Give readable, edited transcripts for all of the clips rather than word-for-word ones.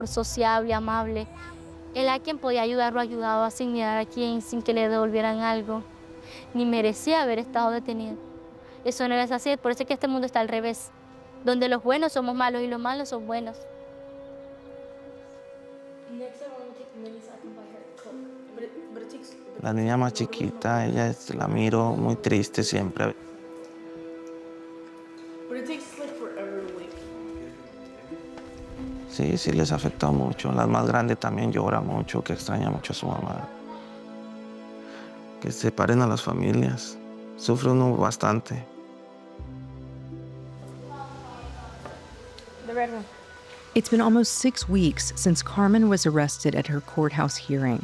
sociable, amable. Él a quien podía ayudar lo ayudaba sin mirar a quién, sin que le devolvieran algo. Ni merecía haber estado detenido. Eso no es así, por eso es que este mundo está al revés, donde los buenos somos malos y los malos son buenos. La niña más chiquita, la miro muy triste siempre. Sí, sí les afectó mucho. La más grande también llora mucho, que extraña mucho a su mamá. Que se separen a las familias. Sufre uno bastante. It's been almost 6 weeks since Carmen was arrested at her courthouse hearing.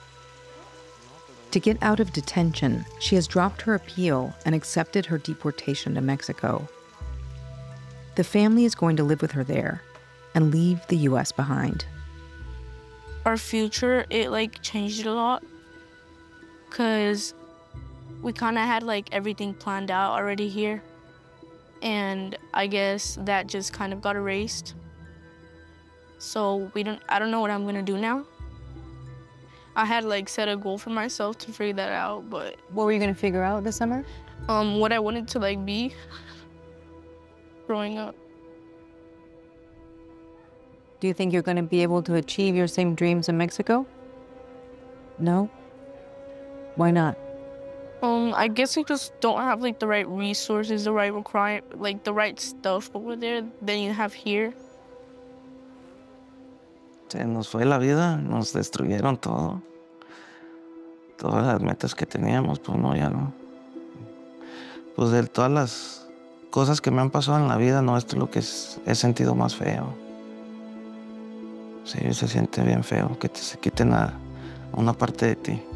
To get out of detention, she has dropped her appeal and accepted her deportation to Mexico. The family is going to live with her there and leave the U.S. behind. Our future, it changed a lot because we kind of had everything planned out already here. And I guess that just kind of got erased. So I don't know what I'm gonna do now. I had set a goal for myself to figure that out, but What were you going to figure out this summer? what I wanted to be growing up. Do you think you're going to be able to achieve your same dreams in Mexico? No? Why not? I guess I just don't have the right resources, the right the right stuff over there than you have here. Se nos fue la vida, nos destruyeron todo. Todas las metas que teníamos, pues no, ya no. Pues de todas las cosas que me han pasado en la vida, no, esto es lo que he sentido más feo. Sí, se siente bien feo que se quiten a una parte de ti.